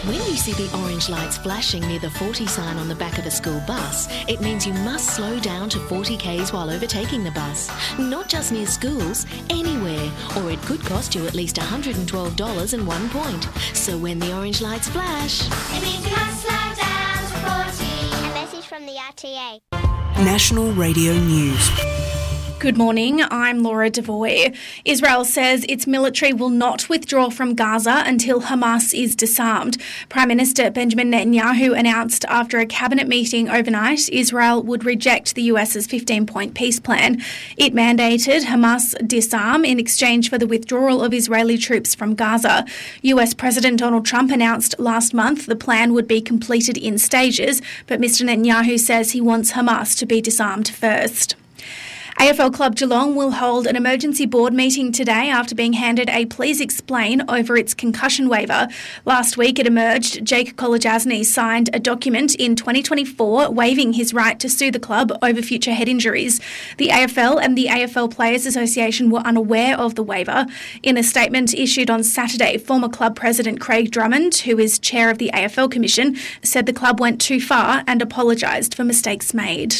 When you see the orange lights flashing near the 40 sign on the back of a school bus, it means you must slow down to 40 k's while overtaking the bus. Not just near schools, anywhere, or it could cost you at least $112 and 1 point. So when the orange lights flash, it means you must slow down to 40. A message from the RTA. National Radio News. Good morning, I'm Laura Devoy. Israel says its military will not withdraw from Gaza until Hamas is disarmed. Prime Minister Benjamin Netanyahu announced after a cabinet meeting overnight Israel would reject the US's 15-point peace plan. It mandated Hamas disarm in exchange for the withdrawal of Israeli troops from Gaza. US President Donald Trump announced last month the plan would be completed in stages, but Mr Netanyahu says he wants Hamas to be disarmed first. AFL Club Geelong will hold an emergency board meeting today after being handed a please explain over its concussion waiver. Last week it emerged Jake Kolodjasny signed a document in 2024 waiving his right to sue the club over future head injuries. The AFL and the AFL Players Association were unaware of the waiver. In a statement issued on Saturday, former club president Craig Drummond, who is chair of the AFL Commission, said the club went too far and apologised for mistakes made.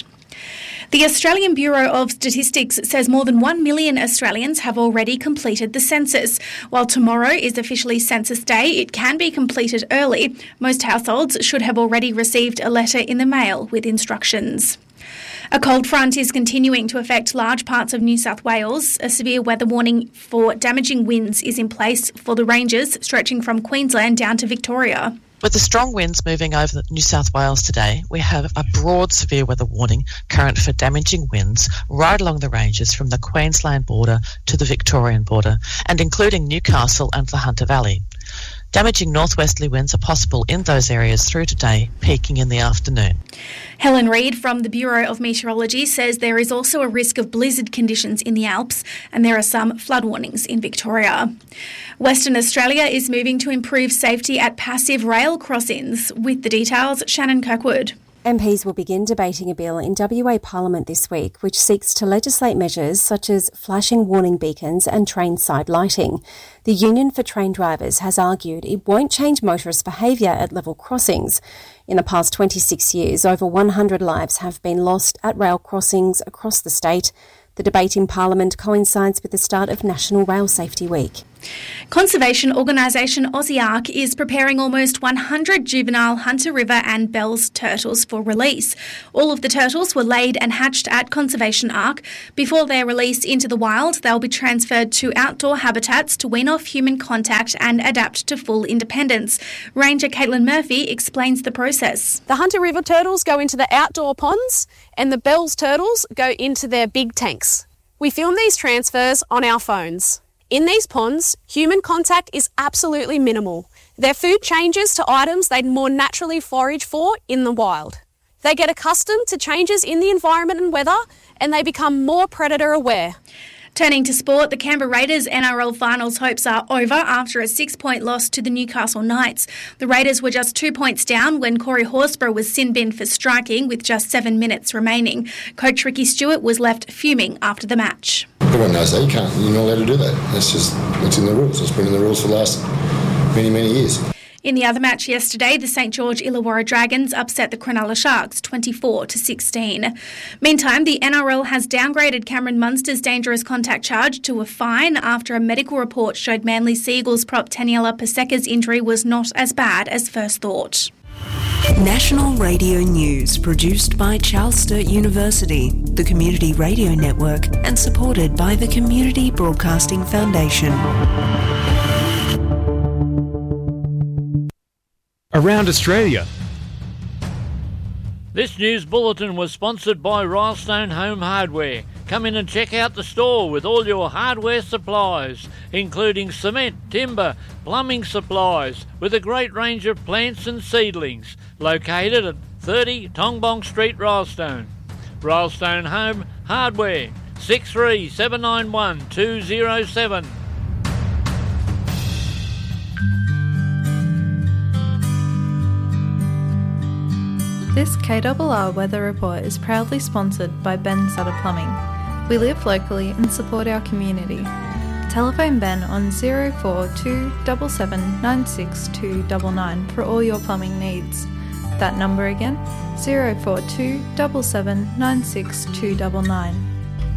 The Australian Bureau of Statistics says more than 1 million Australians have already completed the census. While tomorrow is officially Census Day, it can be completed early. Most households should have already received a letter in the mail with instructions. A cold front is continuing to affect large parts of New South Wales. A severe weather warning for damaging winds is in place for the ranges stretching from Queensland down to Victoria. With the strong winds moving over New South Wales today, we have a broad severe weather warning current for damaging winds right along the ranges from the Queensland border to the Victorian border, and including Newcastle and the Hunter Valley. Damaging northwesterly winds are possible in those areas through today, peaking in the afternoon. Helen Reid from the Bureau of Meteorology says there is also a risk of blizzard conditions in the Alps, and there are some flood warnings in Victoria. Western Australia is moving to improve safety at passive rail crossings. With the details, Shannon Kirkwood. MPs will begin debating a bill in WA Parliament this week which seeks to legislate measures such as flashing warning beacons and train side lighting. The Union for Train Drivers has argued it won't change motorist behaviour at level crossings. In the past 26 years, over 100 lives have been lost at rail crossings across the state. The debate in Parliament coincides with the start of National Rail Safety Week. Conservation organisation Aussie Ark is preparing almost 100 juvenile Hunter River and Bells turtles for release. All of the turtles were laid and hatched at Conservation Ark. Before their release into the wild, they'll be transferred to outdoor habitats to wean off human contact and adapt to full independence. Ranger Caitlin Murphy explains the process. The Hunter River turtles go into the outdoor ponds and the Bells turtles go into their big tanks. We film these transfers on our phones. In these ponds, human contact is absolutely minimal. Their food changes to items they'd more naturally forage for in the wild. They get accustomed to changes in the environment and weather, and they become more predator aware. Turning to sport, the Canberra Raiders NRL finals hopes are over after a 6-point loss to the Newcastle Knights. The Raiders were just 2 points down when Corey Horsburgh was sin-binned for striking with just 7 minutes remaining. Coach Ricky Stewart was left fuming after the match. Everyone knows that. You're not allowed to do that. It's in the rules. It's been in the rules for the last many, many years. In the other match yesterday, the St George Illawarra Dragons upset the Cronulla Sharks 24-16. Meantime, the NRL has downgraded Cameron Munster's dangerous contact charge to a fine after a medical report showed Manly Sea Eagles prop Taniela Paseka's injury was not as bad as first thought. National Radio News, produced by Charles Sturt University, the Community Radio Network, and supported by the Community Broadcasting Foundation. Around Australia. This news bulletin was sponsored by Rylestone Home Hardware. Come in and check out the store with all your hardware supplies, including cement, timber, plumbing supplies, with a great range of plants and seedlings. Located at 30 Tongbong Street, Rylestone. Rylestone Home Hardware, 63791 207. This KRR weather report is proudly sponsored by Ben Sutter Plumbing. We live locally and support our community. Telephone Ben on 042 7796299 for all your plumbing needs. That number again, 042 7796299.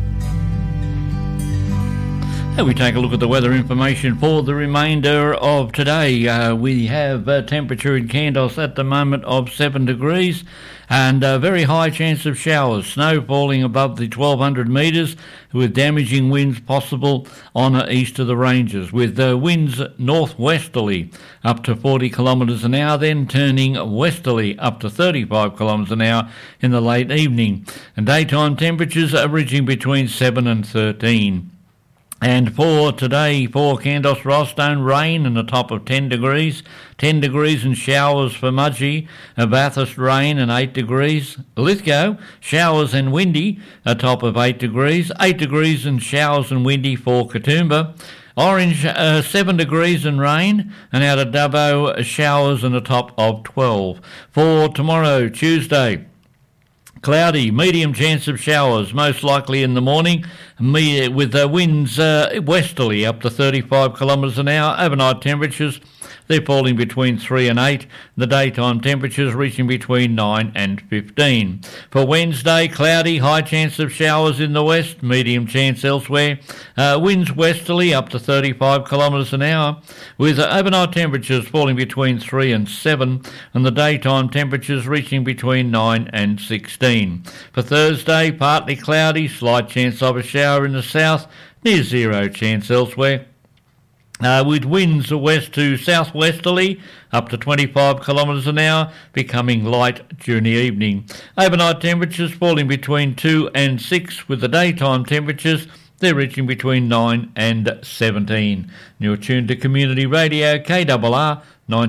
And we take a look at the weather information for the remainder of today. We have a temperature in Kandos at the moment of 7 degrees and a very high chance of showers. Snow falling above the 1,200 metres with damaging winds possible on east of the ranges, with winds northwesterly up to 40 kilometres an hour, then turning westerly up to 35 kilometres an hour in the late evening. And daytime temperatures averaging between 7 and 13. And for today, for Kandos Rollestone, rain and a top of 10 degrees. 10 degrees and showers for Mudgee. Bathurst, rain and 8 degrees. Lithgow, showers and windy, a top of 8 degrees. 8 degrees and showers and windy for Katoomba. Orange, 7 degrees and rain. And out of Dubbo, showers and a top of 12. For tomorrow, Tuesday, cloudy, medium chance of showers, most likely in the morning, with winds westerly up to 35 kilometres an hour. Overnight temperatures, they're falling between 3 and 8. The daytime temperatures reaching between 9 and 15. For Wednesday, cloudy, high chance of showers in the west, medium chance elsewhere. Winds westerly up to 35 kilometres an hour, with overnight temperatures falling between 3 and 7, and the daytime temperatures reaching between 9 and 16. For Thursday, partly cloudy, slight chance of a shower in the south, near zero chance elsewhere. With winds west to southwesterly up to 25 kilometres an hour, becoming light during the evening. Overnight temperatures falling between 2 and 6, with the daytime temperatures, they're reaching between 9 and 17. You're tuned to Community Radio, KRR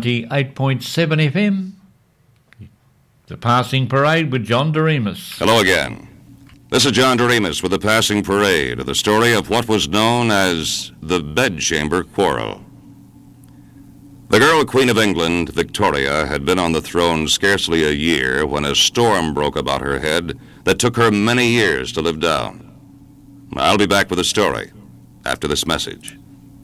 98.7 FM. The Passing Parade with John Doremus. Hello again. This is John Doremus with the Passing Parade, the story of what was known as the Bedchamber Quarrel. The girl Queen of England, Victoria, had been on the throne scarcely a year when a storm broke about her head that took her many years to live down. I'll be back with the story after this message.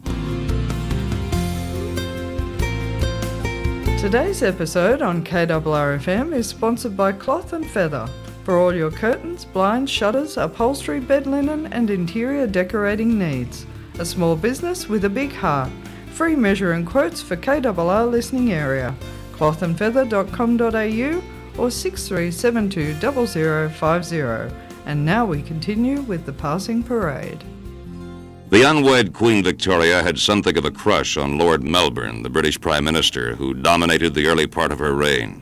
Today's episode on KRR-FM is sponsored by Cloth and Feather. For all your curtains, blinds, shutters, upholstery, bed linen and interior decorating needs. A small business with a big heart. Free measuring quotes for KRR listening area. clothandfeather.com.au or 6372 0050. And now we continue with the Passing Parade. The unwed Queen Victoria had something of a crush on Lord Melbourne, the British Prime Minister, who dominated the early part of her reign.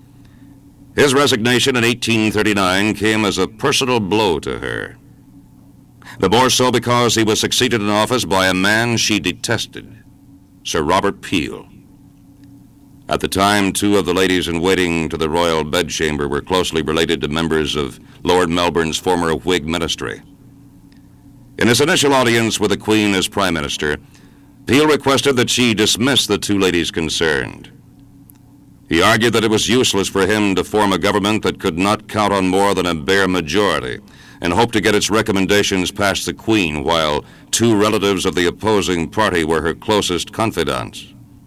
His resignation in 1839 came as a personal blow to her. The more so because he was succeeded in office by a man she detested, Sir Robert Peel. At the time, two of the ladies-in-waiting to the royal bedchamber were closely related to members of Lord Melbourne's former Whig ministry. In his initial audience with the Queen as Prime Minister, Peel requested that she dismiss the two ladies concerned. He argued that it was useless for him to form a government that could not count on more than a bare majority and hoped to get its recommendations past the Queen while two relatives of the opposing party were her closest confidants.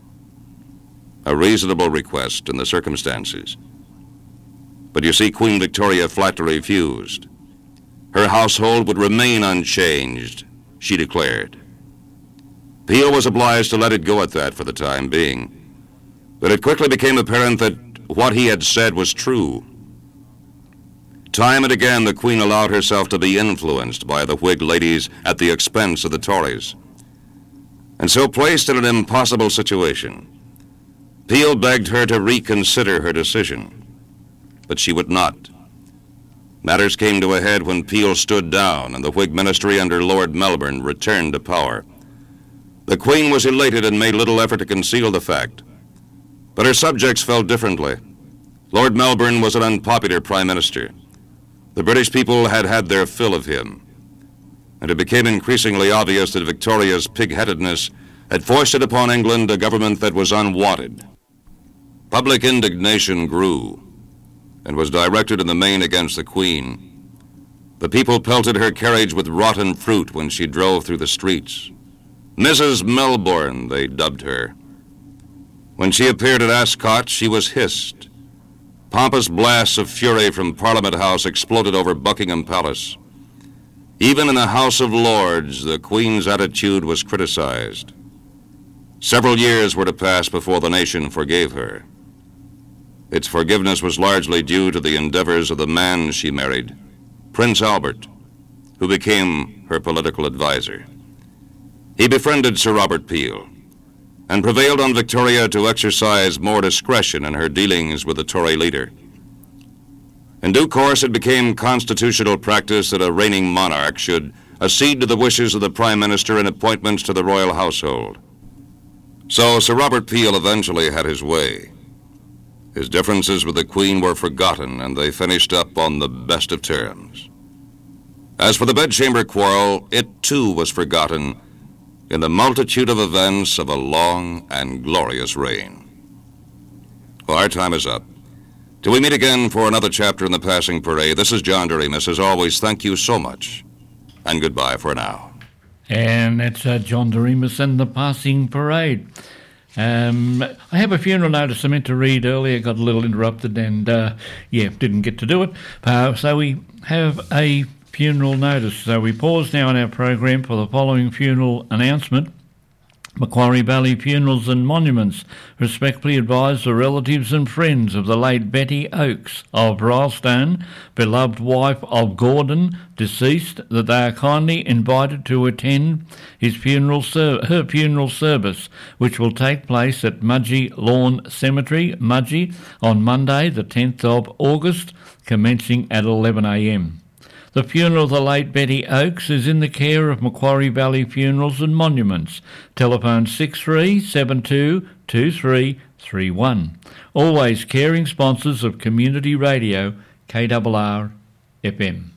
A reasonable request in the circumstances. But you see, Queen Victoria flatly refused. Her household would remain unchanged, she declared. Peel was obliged to let it go at that for the time being. But it quickly became apparent that what he had said was true. Time and again, the Queen allowed herself to be influenced by the Whig ladies at the expense of the Tories. And so, placed in an impossible situation, Peel begged her to reconsider her decision. But she would not. Matters came to a head when Peel stood down and the Whig ministry under Lord Melbourne returned to power. The Queen was elated and made little effort to conceal the fact. But her subjects felt differently. Lord Melbourne was an unpopular Prime Minister. The British people had had their fill of him. And it became increasingly obvious that Victoria's pig-headedness had foisted upon England a government that was unwanted. Public indignation grew and was directed in the main against the Queen. The people pelted her carriage with rotten fruit when she drove through the streets. Mrs. Melbourne, they dubbed her. When she appeared at Ascot, she was hissed. Pompous blasts of fury from Parliament House exploded over Buckingham Palace. Even in the House of Lords, the Queen's attitude was criticized. Several years were to pass before the nation forgave her. Its forgiveness was largely due to the endeavors of the man she married, Prince Albert, who became her political advisor. He befriended Sir Robert Peel and prevailed on Victoria to exercise more discretion in her dealings with the Tory leader. In due course, it became constitutional practice that a reigning monarch should accede to the wishes of the Prime Minister in appointments to the royal household. So Sir Robert Peel eventually had his way. His differences with the Queen were forgotten, and they finished up on the best of terms. As for the bedchamber quarrel, it too was forgotten in the multitude of events of a long and glorious reign. Well, our time is up. Till we meet again for another chapter in the Passing Parade, this is John Doremus. As always, thank you so much, and goodbye for now. And that's John Doremus and the Passing Parade. I have a funeral notice I meant to read earlier, got a little interrupted, and didn't get to do it. So we have a funeral notice. So we pause now in our program for the following funeral announcement. Macquarie Valley Funerals and Monuments respectfully advise the relatives and friends of the late Betty Oakes of Rylstone, beloved wife of Gordon, deceased, that they are kindly invited to attend her funeral service, which will take place at Mudgee Lawn Cemetery, Mudgee, on Monday the 10th of August, commencing at 11 a.m. The funeral of the late Betty Oakes is in the care of Macquarie Valley Funerals and Monuments. Telephone 63722331. Always caring sponsors of Community Radio, KRR FM.